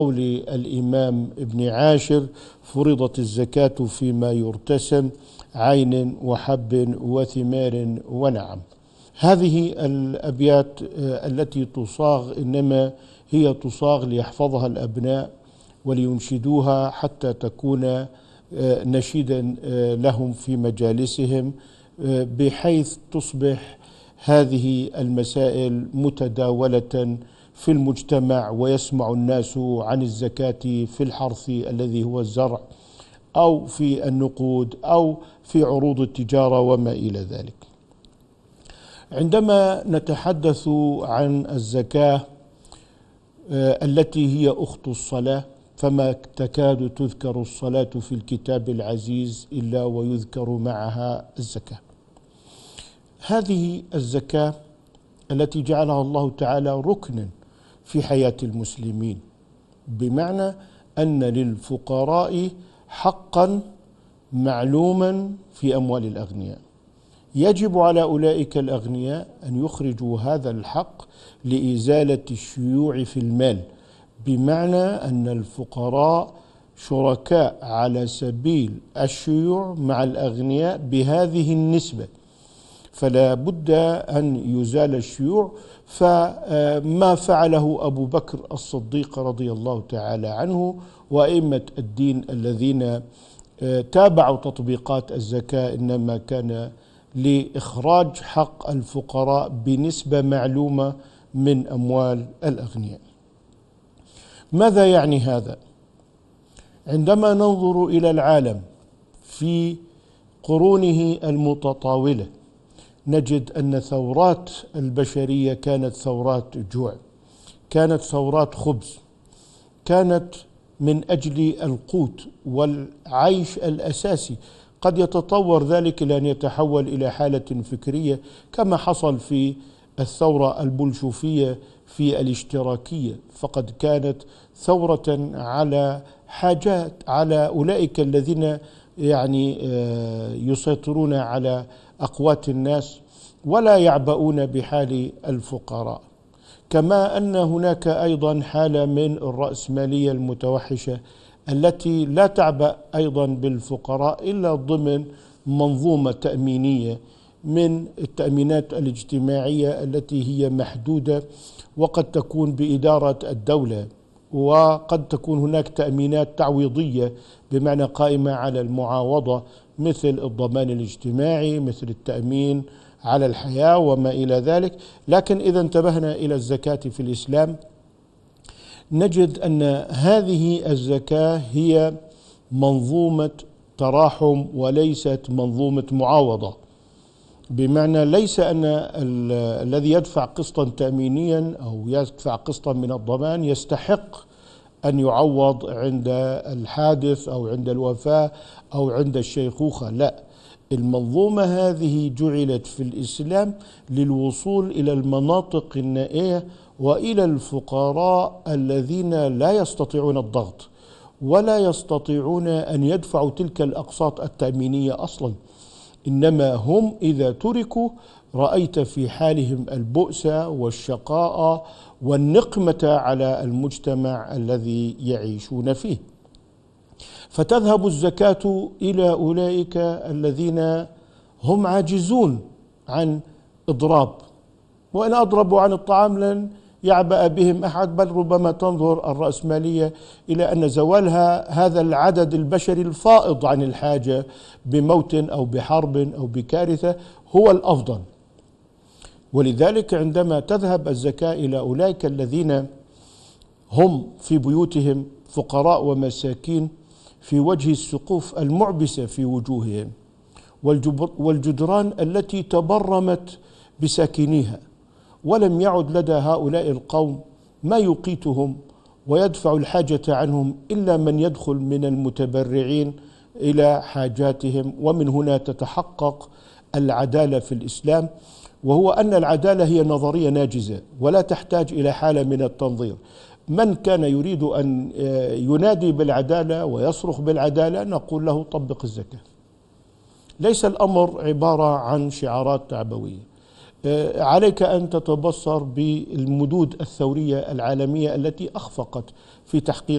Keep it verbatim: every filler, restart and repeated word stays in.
قول الإمام ابن عاشر: فرضت الزكاة فيما يرتسم عين وحب وثمار ونعم. هذه الأبيات التي تصاغ إنما هي تصاغ ليحفظها الأبناء ولينشدوها حتى تكون نشيدا لهم في مجالسهم، بحيث تصبح هذه المسائل متداولة في المجتمع، ويسمع الناس عن الزكاة في الحرث الذي هو الزرع، أو في النقود، أو في عروض التجارة وما إلى ذلك. عندما نتحدث عن الزكاة التي هي أخت الصلاة، فما تكاد تذكر الصلاة في الكتاب العزيز إلا ويذكر معها الزكاة. هذه الزكاة التي جعلها الله تعالى ركنا في حياة المسلمين، بمعنى أن للفقراء حقا معلوما في أموال الأغنياء، يجب على أولئك الأغنياء أن يخرجوا هذا الحق لإزالة الشيوع في المال، بمعنى أن الفقراء شركاء على سبيل الشيوع مع الأغنياء بهذه النسبة، فلا بد أن يزال الشيوع. فما فعله أبو بكر الصديق رضي الله تعالى عنه وأئمة الدين الذين تابعوا تطبيقات الزكاة إنما كان لإخراج حق الفقراء بنسبة معلومة من أموال الأغنياء. ماذا يعني هذا؟ عندما ننظر إلى العالم في قرونه المتطاولة نجد أن ثورات البشرية كانت ثورات جوع، كانت ثورات خبز، كانت من أجل القوت والعيش الأساسي. قد يتطور ذلك إلى أن يتحول إلى حالة فكرية كما حصل في الثورة البلشوفية في الاشتراكية، فقد كانت ثورة على حاجات، على أولئك الذين يعني يسيطرون على أقوات الناس ولا يعبؤون بحال الفقراء. كما أن هناك أيضا حالة من الرأسمالية المتوحشة التي لا تعبأ أيضا بالفقراء إلا ضمن منظومة تأمينية من التأمينات الاجتماعية التي هي محدودة، وقد تكون بإدارة الدولة، وقد تكون هناك تأمينات تعويضية بمعنى قائمة على المعاوضة، مثل الضمان الاجتماعي، مثل التأمين على الحياة وما إلى ذلك. لكن إذا انتبهنا إلى الزكاة في الإسلام نجد أن هذه الزكاة هي منظومة تراحم وليست منظومة معاوضة، بمعنى ليس أن الذي يدفع قسطا تأمينيا أو يدفع قسطا من الضمان يستحق أن يعوض عند الحادث أو عند الوفاة أو عند الشيخوخة. لا، المنظومة هذه جعلت في الإسلام للوصول إلى المناطق النائية وإلى الفقراء الذين لا يستطيعون الضغط ولا يستطيعون أن يدفعوا تلك الأقساط التأمينية أصلا، إنما هم إذا تركوا رأيت في حالهم البؤس والشقاء والنقمة على المجتمع الذي يعيشون فيه. فتذهب الزكاة إلى أولئك الذين هم عاجزون عن إضراب، وإن أضربوا عن الطعام لن يعبأ بهم أحد، بل ربما تنظر الرأسمالية إلى أن زوالها هذا العدد البشري الفائض عن الحاجة بموت أو بحرب أو بكارثة هو الأفضل. ولذلك عندما تذهب الزكاة إلى أولئك الذين هم في بيوتهم فقراء ومساكين في وجه السقوف المعبسة في وجوههم والجدران التي تبرمت بساكنيها، ولم يعد لدى هؤلاء القوم ما يقيتهم ويدفع الحاجة عنهم إلا من يدخل من المتبرعين إلى حاجاتهم. ومن هنا تتحقق العدالة في الإسلام، وهو أن العدالة هي نظرية ناجزة ولا تحتاج إلى حالة من التنظير. من كان يريد أن ينادي بالعدالة ويصرخ بالعدالة نقول له طبق الزكاة. ليس الأمر عبارة عن شعارات تعبوية، عليك أن تتبصر بالمدود الثورية العالمية التي أخفقت في تحقيق